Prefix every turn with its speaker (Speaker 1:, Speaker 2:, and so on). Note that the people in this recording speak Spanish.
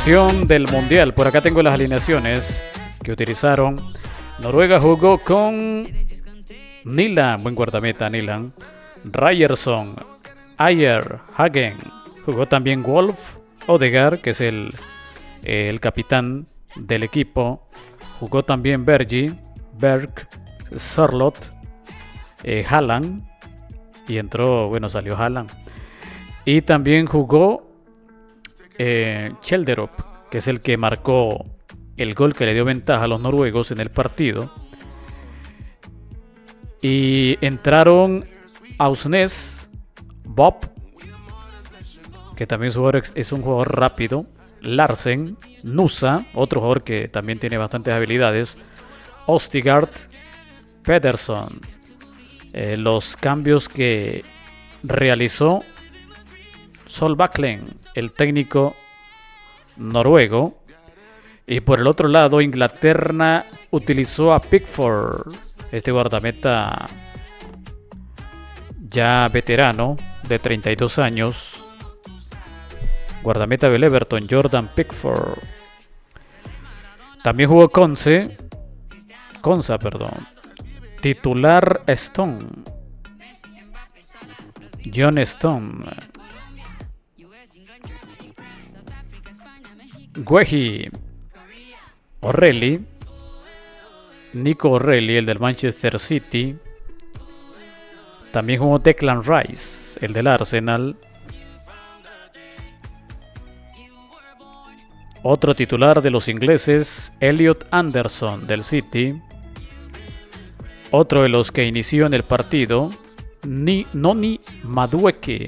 Speaker 1: clasificación del Mundial. Por acá tengo las alineaciones que utilizaron. Noruega jugó con Nyland, buen guardameta Nyland, Ryerson, Ayer, Hagen. Jugó también Wolf, Odegaard, que es el capitán del equipo. Jugó también Berg, Sørloth, Haaland. Y salió Haaland. Y también jugó Kjelderup, que es el que marcó el gol que le dio ventaja a los noruegos en el partido. Y entraron Ausnes, Bob, que también es un jugador rápido, Larsen, Nusa, otro jugador que también tiene bastantes habilidades, Østigard, Pedersen. Los cambios que realizó Solbakken, el técnico noruego. Y por el otro lado, Inglaterra utilizó a Pickford, este guardameta ya veterano de 32 años, guardameta del Everton, Jordan Pickford. También jugó Konsa, titular Stone, John Stone, Guehi, O'Reilly, Nico O'Reilly, el del Manchester City. También jugó Declan Rice, el del Arsenal. Otro titular de los ingleses, Elliot Anderson, del City. Otro de los que inició en el partido, Noni Madueke,